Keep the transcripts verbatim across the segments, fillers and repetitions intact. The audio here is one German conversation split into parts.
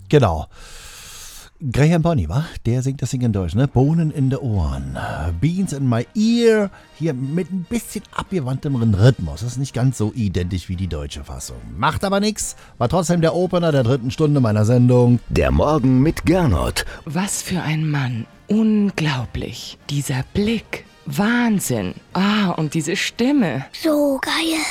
Genau. Graham Bonny, wa? Der singt das Ding in Deutsch, ne? Bohnen in den Ohren. Beans in my ear. Hier mit ein bisschen abgewandtem Rhythmus. Das ist nicht ganz so identisch wie die deutsche Fassung. Macht aber nix. War trotzdem der Opener der dritten Stunde meiner Sendung. Der Morgen mit Gernot. Was für ein Mann. Unglaublich. Dieser Blick. Wahnsinn. Ah, und diese Stimme. So geil.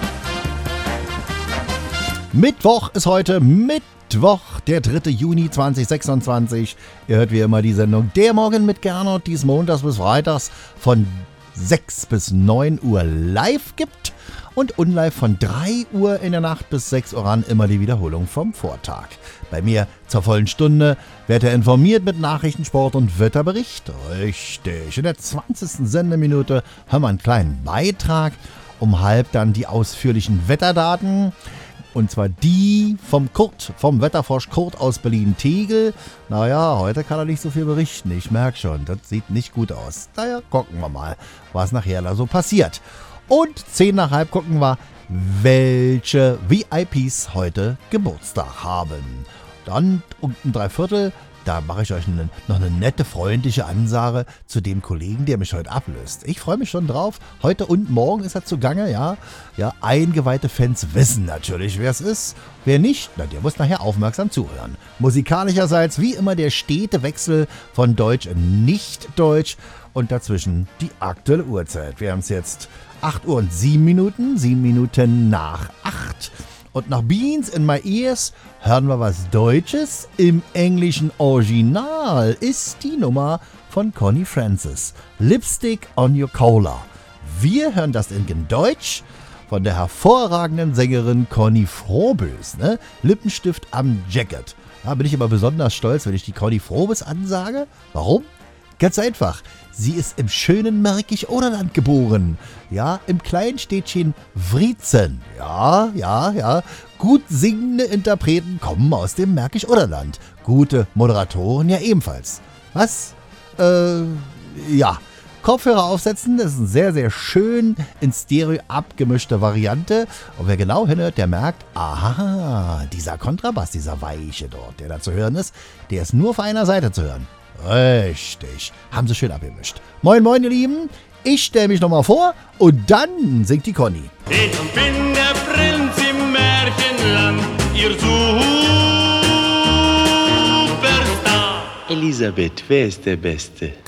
Mittwoch ist heute Mittwoch, der dritte Juni zweitausendsechsundzwanzig. Ihr hört wie immer die Sendung Der Morgen mit Gernot, die es montags bis freitags von sechs bis neun Uhr live gibt und unlive von drei Uhr in der Nacht bis sechs Uhr an immer die Wiederholung vom Vortag. Bei mir zur vollen Stunde wird er informiert mit Nachrichten, Sport und Wetterbericht. Richtig, in der zwanzigsten Sendeminute hören wir einen kleinen Beitrag. Um halb dann die ausführlichen Wetterdaten. Und zwar die vom Kurt, vom Wetterfrosch Kurt aus Berlin-Tegel. Naja, heute kann er nicht so viel berichten. Ich merke schon, das sieht nicht gut aus. Naja, gucken wir mal, was nachher da so passiert. Und zehn nach halb gucken wir, welche V I Ps heute Geburtstag haben. Dann um ein Dreiviertel, da mache ich euch eine, noch eine nette, freundliche Ansage zu dem Kollegen, der mich heute ablöst. Ich freue mich schon drauf. Heute und morgen ist er zugange, ja. Ja, eingeweihte Fans wissen natürlich, wer es ist. Wer nicht, na, der muss nachher aufmerksam zuhören. Musikalischerseits wie immer der stete Wechsel von Deutsch in Nicht-Deutsch und dazwischen die aktuelle Uhrzeit. Wir haben es jetzt acht Uhr und sieben Minuten, sieben Minuten nach acht. Und nach Beans in my ears hören wir was Deutsches. Im englischen Original ist die Nummer von Connie Francis. Lipstick on your Cola. Wir hören das in Deutsch von der hervorragenden Sängerin Conny Frobös. Ne? Lippenstift am Jacket. Da bin ich immer besonders stolz, wenn ich die Conny Frobös ansage. Warum? Ganz einfach. Sie ist im schönen Märkisch-Oderland geboren. Ja, im kleinen Städtchen Wriezen. Ja, ja, ja. Gut singende Interpreten kommen aus dem Märkisch-Oderland. Gute Moderatoren ja ebenfalls. Was? Äh, ja. Kopfhörer aufsetzen, das ist eine sehr, sehr schön in Stereo abgemischte Variante. Und wer genau hinhört, der merkt, aha, dieser Kontrabass, dieser Weiche dort, der da zu hören ist, der ist nur auf einer Seite zu hören. Richtig. Haben sie schön abgemischt. Moin, moin, ihr Lieben. Ich stelle mich nochmal vor und dann singt die Conny. Ich bin der Prinz im Märchenland, ihr Superstar. Elisabeth, wer ist der Beste?